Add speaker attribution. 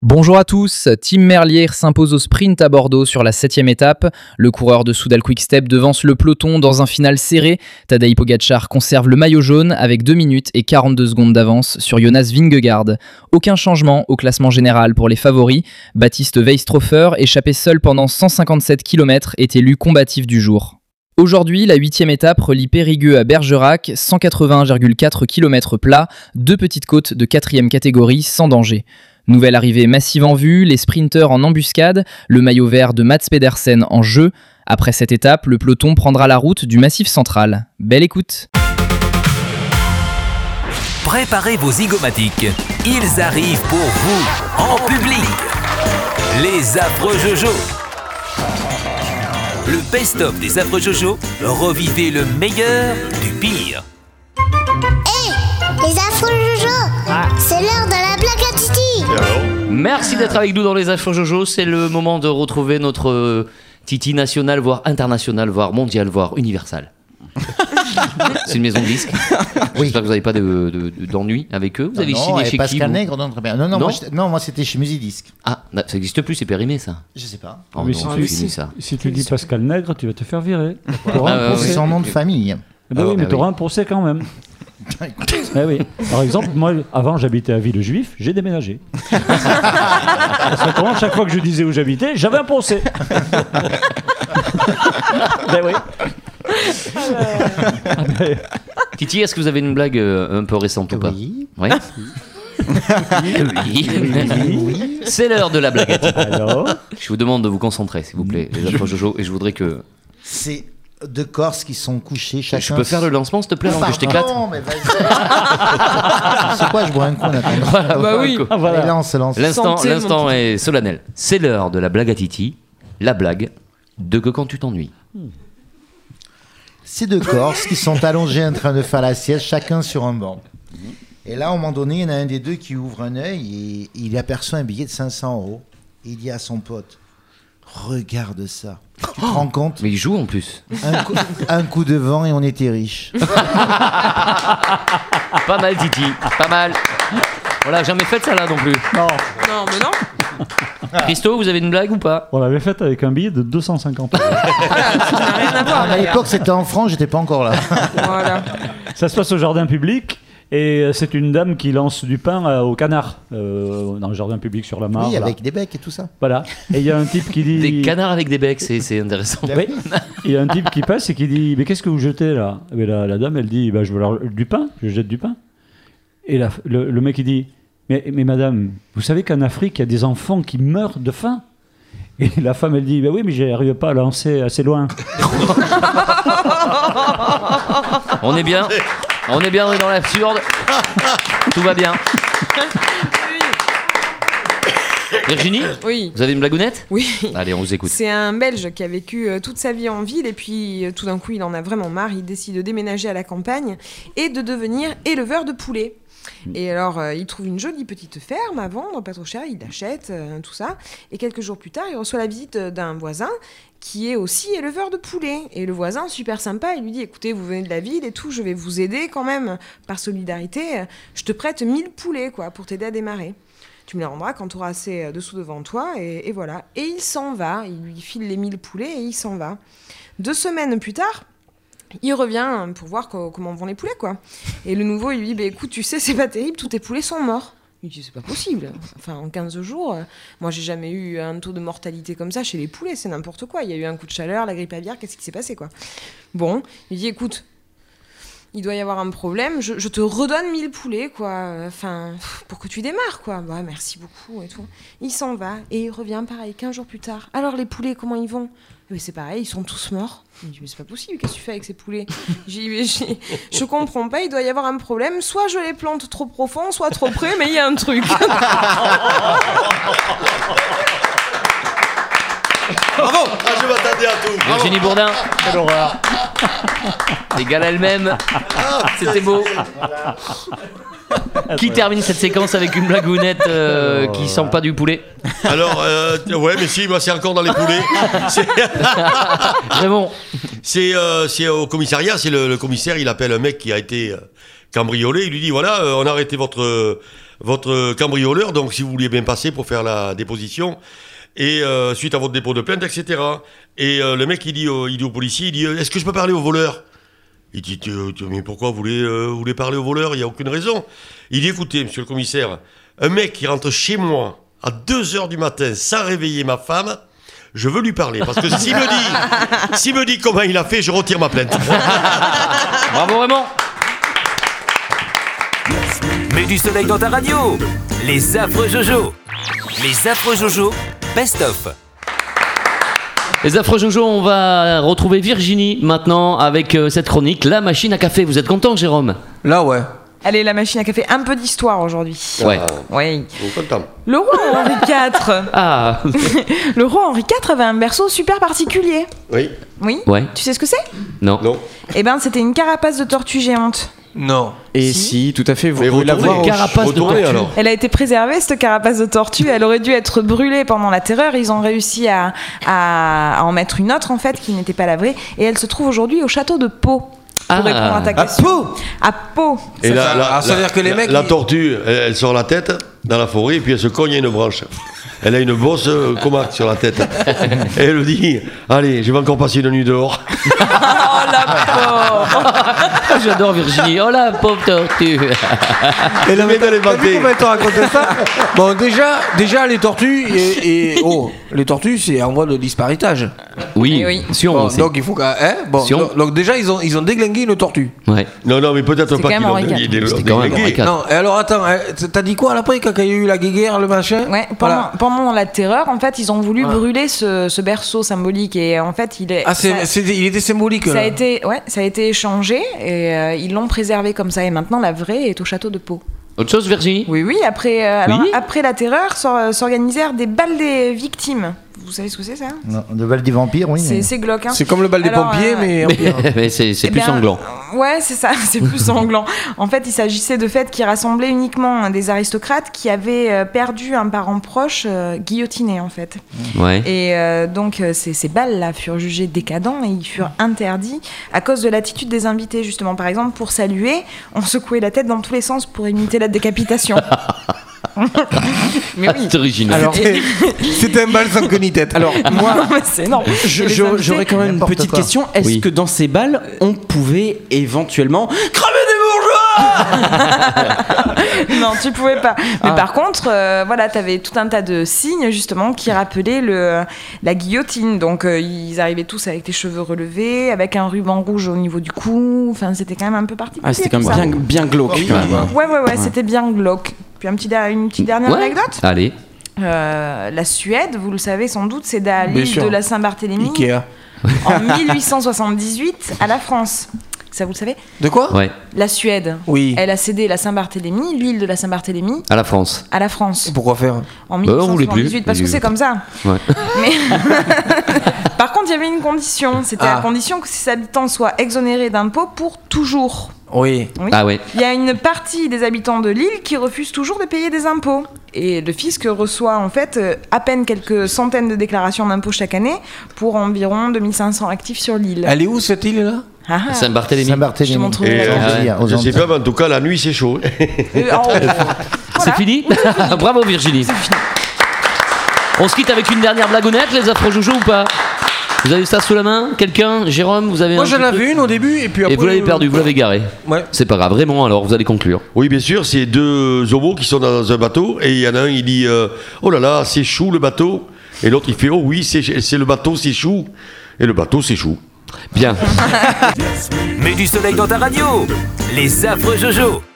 Speaker 1: Bonjour à tous, Tim Merlier s'impose au sprint à Bordeaux sur la 7ème étape. Le coureur de Soudal Quick-Step devance le peloton dans un final serré. Tadej Pogačar conserve le maillot jaune avec 2 minutes et 42 secondes d'avance sur Jonas Vingegaard. Aucun changement au classement général pour les favoris. Baptiste Weistrofer, échappé seul pendant 157 km, est élu combatif du jour. Aujourd'hui, la 8ème étape relie Périgueux à Bergerac, 181,4 km plat, 2 petites côtes de 4ème catégorie sans danger. Nouvelle arrivée massive en vue, les sprinteurs en embuscade, le maillot vert de Mats Pedersen en jeu. Après cette étape, le peloton prendra la route du Massif central. Belle écoute.
Speaker 2: Préparez vos zygomatiques, ils arrivent pour vous, en public. Les affreux Jojo. Le best-of des affreux Jojo, revivez le meilleur du pire.
Speaker 3: Les affreux Jojo, c'est l'heure de la blague à Titi.
Speaker 4: Merci d'être avec nous dans les affreux Jojo. C'est le moment de retrouver notre Titi national, voire international, voire mondial, voire universal. C'est une maison de disques.
Speaker 5: Oui.
Speaker 4: J'espère que vous n'avez pas d'ennui avec eux. Vous avez signé chez
Speaker 5: Pascal
Speaker 4: qui
Speaker 5: Nègre, non, très bien. Non, moi c'était chez Musidisc.
Speaker 4: Ah, ça n'existe plus, c'est périmé ça.
Speaker 5: Je sais pas.
Speaker 4: Oh,
Speaker 6: mais
Speaker 4: non, c'est fini, ça.
Speaker 6: si tu dis Pascal Nègre, tu vas te faire virer.
Speaker 5: C'est son nom de famille.
Speaker 6: Oui, mais tu auras un procès quand même. Oui. Par exemple, moi, avant, j'habitais à Villejuif, j'ai déménagé. Parce que comment, chaque fois que je disais où j'habitais, j'avais un procès. Oui.
Speaker 4: Titi, est-ce que vous avez une blague un peu récente ou pas?
Speaker 5: Oui.
Speaker 4: Oui. Oui. C'est l'heure de la blague à Titi.
Speaker 6: Alors,
Speaker 4: Je vous demande de vous concentrer, s'il vous plaît, les affreux Jojo, et je voudrais que...
Speaker 5: C'est deux Corses qui sont couchés chacun.
Speaker 4: Je peux faire le lancement, s'il te plaît, avant que je t'éclate?
Speaker 5: Non, mais vas-y. C'est quoi, je bois un coup en attendant.
Speaker 4: Voilà,
Speaker 7: Bah oui.
Speaker 5: Allez, lance.
Speaker 4: L'instant
Speaker 7: Santé, mon
Speaker 4: est solennel. C'est l'heure de la blague à Titi. La blague de que quand tu t'ennuies.
Speaker 5: C'est deux Corses qui sont allongés en train de faire la sieste, chacun sur un banc. Et là, à un moment donné, il y en a un des deux qui ouvre un œil et il aperçoit un billet de 500 €. Et il dit à son pote, regarde ça. Tu te rends compte?
Speaker 4: Mais il joue en plus.
Speaker 5: Un coup de vent et on était riches.
Speaker 4: Pas mal, Titi. Pas mal. On l'a jamais fait ça là non plus.
Speaker 6: non,
Speaker 7: Non, mais non.
Speaker 4: Christo, vous avez une blague ou pas?
Speaker 6: on l'avait fait avec un billet de 250 €.
Speaker 7: Voilà, ça n'a rien à voir.
Speaker 5: À l'époque, c'était en France, j'étais pas encore là.
Speaker 7: Voilà.
Speaker 6: Ça se passe au jardin public. Et c'est une dame qui lance du pain aux canards dans le jardin public sur la mare.
Speaker 5: Oui,
Speaker 6: là.
Speaker 5: avec des becs et tout ça.
Speaker 6: Voilà. Et il y a un type qui dit...
Speaker 4: Des canards avec des becs, c'est intéressant.
Speaker 6: Oui. Il y a un type qui passe et qui dit mais qu'est-ce que vous jetez là? Et la dame elle dit je veux du pain, je jette du pain. Et le mec il dit mais madame, vous savez qu'en Afrique il y a des enfants qui meurent de faim? Et la femme elle dit oui mais j'arrive pas à lancer assez loin.
Speaker 4: On est bien, on est dans l'absurde. Tout va bien. Virginie,
Speaker 7: Oui.
Speaker 4: vous avez une blagounette?
Speaker 7: Oui.
Speaker 4: Allez, on vous écoute.
Speaker 7: C'est un Belge qui a vécu toute sa vie en ville et puis tout d'un coup il en a vraiment marre, il décide de déménager à la campagne et de devenir éleveur de poulets. Et alors il trouve une jolie petite ferme à vendre, pas trop cher, il l'achète, tout ça. Et quelques jours plus tard, il reçoit la visite d'un voisin qui est aussi éleveur de poulets. Et le voisin, super sympa, il lui dit écoutez, vous venez de la ville et tout, je vais vous aider quand même, par solidarité, je te prête 1000 poulets quoi, pour t'aider à démarrer. Tu me les rendras quand tu auras assez de sous devant toi, et voilà. Et il s'en va, il lui file les 1000 poulets et il s'en va. 2 semaines plus tard, il revient pour voir comment vont les poulets, quoi. Et le nouveau, il lui dit écoute, tu sais, c'est pas terrible, tous tes poulets sont morts. Il dit c'est pas possible. Enfin, en 15 jours, moi j'ai jamais eu un taux de mortalité comme ça chez les poulets, c'est n'importe quoi. Il y a eu un coup de chaleur, la grippe aviaire, qu'est-ce qui s'est passé, quoi. Bon, il dit écoute, il doit y avoir un problème, je te redonne 1000 poulets, quoi, enfin, pour que tu démarres, quoi. Bah, merci beaucoup, et tout. Il s'en va, et il revient, pareil, 15 jours plus tard. Alors, les poulets, comment ils vont? Mais c'est pareil, ils sont tous morts. Il dit, mais c'est pas possible, qu'est-ce que tu fais avec ces poulets? Je comprends pas, il doit y avoir un problème. Soit je les plante trop profond, soit trop près, mais il y a un truc.
Speaker 8: Bravo! Je m'attendais à tout. Bravo.
Speaker 4: Virginie Bourdin,
Speaker 6: Quelle horreur.
Speaker 4: égale à elle-même. C'était beau. Qui termine cette séquence avec une blagounette qui sent pas du poulet?
Speaker 8: Alors, ouais, mais si, moi, c'est encore dans les poulets.
Speaker 4: Raymond.
Speaker 8: C'est au commissariat, c'est le commissaire, il appelle un mec qui a été cambriolé. Il lui dit voilà, on a arrêté votre votre cambrioleur, donc si vous vouliez bien passer pour faire la déposition, et suite à votre dépôt de plainte, etc. Et le mec, il dit au policier, il dit, est-ce que je peux parler au voleur ? Il dit, mais pourquoi vous voulez parler au voleur ? Il n'y a aucune raison. Il dit, écoutez, monsieur le commissaire, un mec qui rentre chez moi à 2h du matin sans réveiller ma femme, je veux lui parler. Parce que s'il me dit comment il a fait, je retire ma plainte.
Speaker 4: Bravo Raymond.
Speaker 2: Mets du soleil dans ta radio. Les affreux Jojo. Les affreux Jojo, best of.
Speaker 4: Les affreux Jojo, on va retrouver Virginie maintenant avec cette chronique, la machine à café. Vous êtes content, Jérôme ?
Speaker 9: Là, ouais.
Speaker 7: Allez, la machine à café, un peu d'histoire aujourd'hui.
Speaker 4: Ouais.
Speaker 7: Oui.
Speaker 8: Content.
Speaker 7: Le roi Henri IV.
Speaker 4: Ah.
Speaker 7: Le roi Henri IV avait un berceau super particulier.
Speaker 8: Oui.
Speaker 7: Oui.
Speaker 4: Ouais.
Speaker 7: Tu sais ce que c'est ?
Speaker 4: Non.
Speaker 8: Non.
Speaker 7: Eh ben, c'était une carapace de tortue géante.
Speaker 9: Non. Et si, tout à fait. Vous
Speaker 8: Mais
Speaker 9: pouvez la voir.
Speaker 4: carapace de
Speaker 8: Retournez,
Speaker 4: tortue.
Speaker 8: alors.
Speaker 7: Elle a été préservée, cette carapace de tortue. Elle aurait dû être brûlée pendant la terreur. Ils ont réussi à en mettre une autre, en fait, qui n'était pas la vraie. Et elle se trouve aujourd'hui au château de Pau. Pour répondre à ta question.
Speaker 9: Pau.
Speaker 7: À Pau.
Speaker 8: Et
Speaker 9: ça veut dire que les mecs,
Speaker 8: la
Speaker 9: ils-
Speaker 8: tortue, elle sort la tête dans la forêt et puis elle se cogne à une branche. Elle a une bosse comaque sur la tête. Et elle dit, allez, je vais encore passer une nuit dehors.
Speaker 7: Oh la pauvre.
Speaker 4: J'adore Virginie. Oh la pauvre tortue.
Speaker 9: Et là,
Speaker 8: Mais dans les
Speaker 9: t'as vu
Speaker 8: bateaux.
Speaker 9: combien de temps raconter ça? Bon, déjà, les tortues les tortues, c'est en voie de disparitage.
Speaker 4: Oui.
Speaker 7: Eh oui.
Speaker 4: Si on
Speaker 9: Bon,
Speaker 4: sait.
Speaker 9: donc il faut
Speaker 4: Si on-
Speaker 9: donc déjà ils ont déglingué une tortue.
Speaker 4: Ouais.
Speaker 8: Non, mais peut-être
Speaker 7: C'était
Speaker 8: pas
Speaker 7: quand
Speaker 8: qu'ils
Speaker 7: même
Speaker 8: l'ont
Speaker 7: Henri IV.
Speaker 8: déglingué.
Speaker 4: C'était quand même Henri IV.
Speaker 9: Non, et alors attends, t'as dit quoi après quand il y a eu la guéguerre, le machin?
Speaker 7: Ouais,
Speaker 9: Voilà.
Speaker 7: pendant la terreur, en fait, ils ont voulu brûler ce berceau symbolique. Et en fait, il
Speaker 9: était symbolique.
Speaker 7: ça
Speaker 9: là.
Speaker 7: a été échangé et ils l'ont préservé comme ça. Et maintenant, la vraie est au château de Pau.
Speaker 4: Autre chose, Virginie ?
Speaker 7: Oui, après,
Speaker 4: Oui.
Speaker 7: après la terreur, s'organisèrent des balles des victimes. Vous savez ce que c'est, ça ?
Speaker 5: Non, de Val des vampires, oui. mais-
Speaker 7: C'est glauque, hein.
Speaker 9: C'est comme le bal des
Speaker 7: Alors,
Speaker 9: pompiers, mais en pire.
Speaker 4: Mais c'est
Speaker 7: Eh
Speaker 4: plus
Speaker 7: bien,
Speaker 4: sanglant.
Speaker 7: Ouais, c'est ça, c'est plus sanglant. En fait, il s'agissait de fêtes qui rassemblaient uniquement des aristocrates qui avaient perdu un parent proche guillotiné, en fait.
Speaker 4: Ouais.
Speaker 7: Et donc, ces balles-là furent jugées décadents et ils furent interdits à cause de l'attitude des invités, justement. Par exemple, pour saluer, on secouait la tête dans tous les sens pour imiter la décapitation. Mais oui.
Speaker 4: C'est original.
Speaker 9: Alors, c'était un bal sans queue ni tête.
Speaker 10: Alors, moi,
Speaker 7: C'est énorme. Et les
Speaker 10: j'aurais
Speaker 7: invités-
Speaker 10: quand même une
Speaker 5: n'importe
Speaker 10: petite
Speaker 5: quoi.
Speaker 10: question. Est-ce
Speaker 4: Oui.
Speaker 10: que dans ces balles, on pouvait éventuellement cramer des bourgeois?
Speaker 7: Non, tu pouvais pas. Mais par contre, voilà, t'avais tout un tas de signes justement qui rappelaient la guillotine. Donc ils arrivaient tous avec les cheveux relevés, avec un ruban rouge au niveau du cou. Enfin, c'était quand même un peu particulier.
Speaker 10: Ah, c'était quand
Speaker 7: tout
Speaker 10: même
Speaker 7: ça.
Speaker 10: bien glauque. quand même, hein.
Speaker 7: Ouais, c'était bien glauque. Puis une petite dernière
Speaker 4: Ouais.
Speaker 7: anecdote.
Speaker 4: Allez.
Speaker 7: La Suède, vous le savez sans doute, c'est à
Speaker 9: Bien
Speaker 7: l'île
Speaker 9: sûr.
Speaker 7: de la Saint-Barthélemy
Speaker 9: Ikea.
Speaker 7: en 1878 à la France. Ça, vous le savez ?
Speaker 9: De quoi?
Speaker 4: Ouais.
Speaker 7: La Suède,
Speaker 9: Oui.
Speaker 7: elle a cédé la Saint-Barthélemy, l'île de la Saint-Barthélemy,
Speaker 4: À la France.
Speaker 7: à la France.
Speaker 9: Pourquoi faire?
Speaker 7: En
Speaker 4: Bah, on voulait plus.
Speaker 7: 1878, parce que c'est comme ça.
Speaker 4: Ouais.
Speaker 7: Mais par contre, il y avait une condition. C'était à condition que ses habitants soient exonérés d'impôts pour toujours.
Speaker 9: Oui.
Speaker 7: Oui.
Speaker 4: Ah ouais.
Speaker 7: Il y a une partie des habitants de l'île qui refusent toujours de payer des impôts. Et le fisc reçoit en fait à peine quelques centaines de déclarations d'impôts chaque année pour environ 2500 actifs sur l'île.
Speaker 9: Elle est où cette île-là?
Speaker 7: Ah, ah.
Speaker 4: Saint-Barthélemy.
Speaker 7: Je te
Speaker 5: Saint-Barthélemy.
Speaker 7: montrerai
Speaker 8: Et,
Speaker 7: la carte.
Speaker 8: je sais pas, mais en tout cas, la nuit, c'est chaud.
Speaker 4: C'est fini. Bravo Virginie. On se quitte avec une dernière blagounette, les affreux Jojo ou pas? Vous avez ça sous la main? Quelqu'un? Jérôme, vous avez
Speaker 9: Moi
Speaker 4: un
Speaker 9: j'en
Speaker 4: petit
Speaker 9: avais
Speaker 4: truc
Speaker 9: une au début et puis après.
Speaker 4: Et vous l'avez perdu, vous l'avez garé.
Speaker 9: Ouais.
Speaker 4: C'est pas grave, vraiment, alors vous allez conclure.
Speaker 8: Oui, bien sûr, c'est deux homos qui sont dans un bateau et il y en a un, il dit oh là là, c'est chou le bateau. Et l'autre, il fait oh oui, c'est le bateau, c'est chou. Et le bateau, c'est chou.
Speaker 4: Bien.
Speaker 2: Mets du soleil dans ta radio. Les affreux Jojo.